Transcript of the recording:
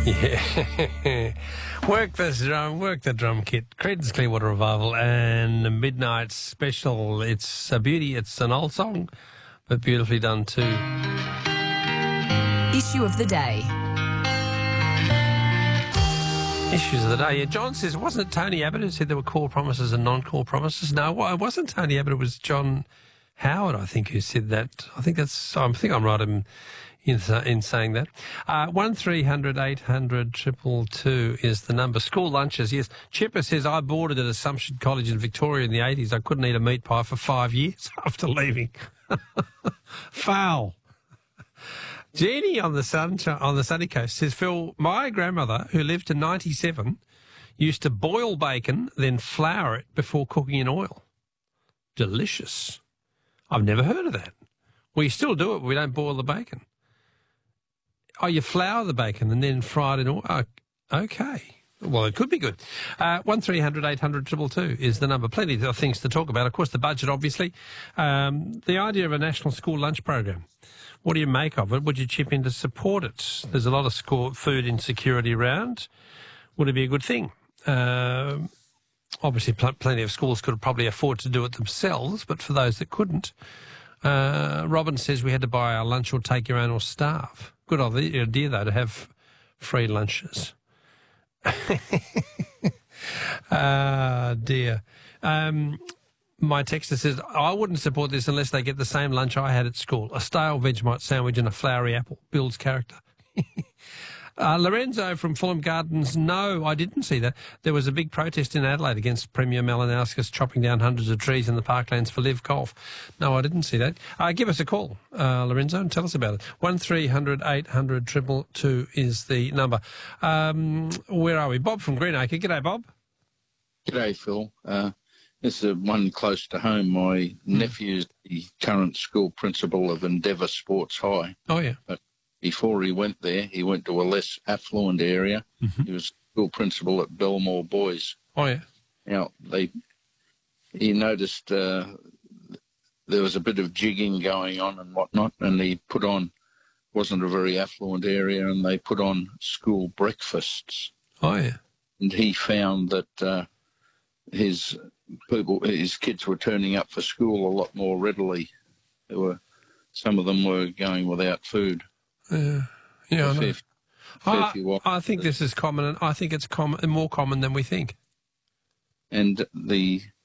Yeah. Work the drum kit. Creedence Clearwater Revival and the Midnight Special. It's a beauty. It's an old song, but beautifully done too. Issue of the day. Issues of the day. Yeah, John says, wasn't it Tony Abbott who said there were core promises and non-core promises? No, it wasn't Tony Abbott. It was John Howard, I think, who said that. I think I'm right in saying that. 1300 800 222 is the number. School lunches, yes. Chipper says, I boarded at Assumption College in Victoria in the 80s. I couldn't eat a meat pie for 5 years after leaving. Foul. Jeannie on the sunny coast says, Phil, my grandmother, who lived to 97, used to boil bacon, then flour it before cooking in oil. Delicious. I've never heard of that. We still do it, but we don't boil the bacon. Oh, you flour the bacon and then fry it in oil? Oh, okay. Well, it could be good. 1300 800 222 is the number. Plenty of things to talk about. Of course, the budget, obviously. The idea of a national school lunch program. What do you make of it? Would you chip in to support it? There's a lot of food insecurity around. Would it be a good thing? Obviously, plenty of schools could probably afford to do it themselves, but for those that couldn't, Robin says we had to buy our lunch or take your own or starve. Good idea, though, to have free lunches. Dear. My texter says, I wouldn't support this unless they get the same lunch I had at school. A stale Vegemite sandwich and a floury apple. Builds character. Lorenzo from Fulham Gardens, no, I didn't see that. There was a big protest in Adelaide against Premier Malinauskas chopping down hundreds of trees in the parklands for live golf. No, I didn't see that. Give us a call, Lorenzo, and tell us about it. 1300 800 222 is the number. Where are we? Bob from Greenacre. G'day, Bob. G'day, Phil. This is one close to home. My nephew's the current school principal of Endeavour Sports High. Oh, yeah. But before he went there, he went to a less affluent area. Mm-hmm. He was school principal at Belmore Boys. Oh, yeah. Now, he noticed there was a bit of jigging going on and whatnot, and he put on, wasn't a very affluent area, and they put on school breakfasts. Oh, yeah. And he found that his kids were turning up for school a lot more readily. Some of them were going without food. Yeah, I know. I think this is common, and I think it's more common than we think. And the